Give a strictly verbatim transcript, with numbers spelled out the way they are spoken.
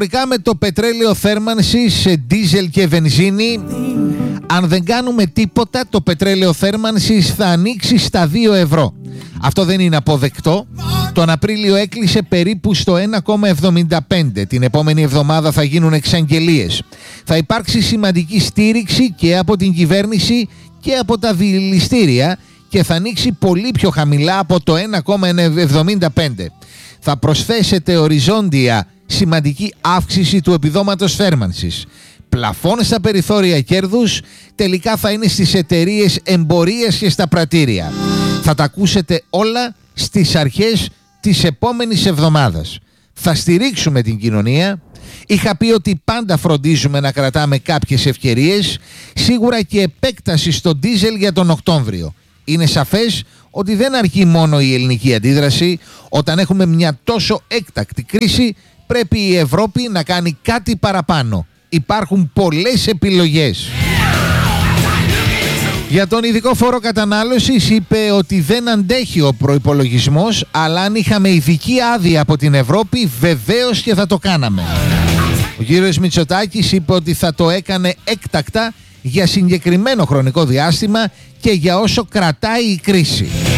Πρικά με το πετρέλαιο θέρμανσης σε ντίζελ και βενζίνη, αν δεν κάνουμε τίποτα, το πετρέλαιο θέρμανσης θα ανοίξει στα δύο ευρώ. Αυτό δεν είναι αποδεκτό. Τον Απρίλιο έκλεισε περίπου στο ένα κόμμα εβδομήντα πέντε. Την επόμενη εβδομάδα θα γίνουν εξαγγελίες. Θα υπάρξει σημαντική στήριξη και από την κυβέρνηση και από τα δηληστήρια και θα ανοίξει πολύ πιο χαμηλά από το ένα κόμμα εβδομήντα πέντε. Θα προσθέσετε οριζόντια σημαντική αύξηση του επιδόματος θέρμανσης. Πλαφών στα περιθώρια κέρδους τελικά θα είναι στις εταιρείες εμπορίας και στα πρατήρια. Θα τα ακούσετε όλα στις αρχές της επόμενης εβδομάδας. Θα στηρίξουμε την κοινωνία. Είχα πει ότι πάντα φροντίζουμε να κρατάμε κάποιες ευκαιρίες, σίγουρα και επέκταση στο ντίζελ για τον Οκτώβριο. Είναι σαφές ότι δεν αρκεί μόνο η ελληνική αντίδραση. Όταν έχουμε μια τόσο έκτακτη κρίση, πρέπει η Ευρώπη να κάνει κάτι παραπάνω. Υπάρχουν πολλές επιλογές. Για τον ειδικό φόρο κατανάλωσης είπε ότι δεν αντέχει ο προϋπολογισμός, αλλά αν είχαμε ειδική άδεια από την Ευρώπη, βεβαίως και θα το κάναμε. Ο κύριος Μητσοτάκης είπε ότι θα το έκανε έκτακτα για συγκεκριμένο χρονικό διάστημα και για όσο κρατάει η κρίση.